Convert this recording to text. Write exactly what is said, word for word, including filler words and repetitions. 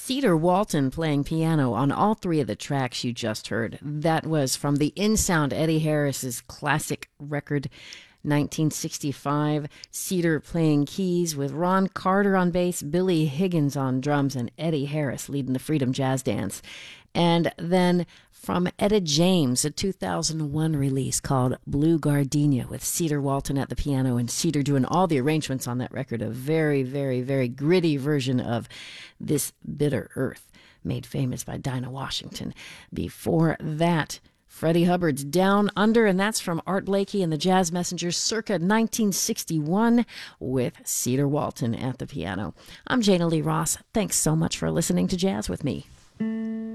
Cedar Walton playing piano on all three of the tracks you just heard. That was from the In Sound, Eddie Harris's classic record, nineteen sixty-five. Cedar playing keys with Ron Carter on bass, Billy Higgins on drums, and Eddie Harris leading the Freedom Jazz Dance. And then from Etta James, a two thousand one release called Blue Gardenia, with Cedar Walton at the piano and Cedar doing all the arrangements on that record. A very, very, very gritty version of This Bitter Earth, made famous by Dinah Washington. Before that, Freddie Hubbard's Down Under, and that's from Art Blakey and the Jazz Messengers circa nineteen sixty-one, with Cedar Walton at the piano. I'm Jana Lee Ross. Thanks so much for listening to Jazz with Me.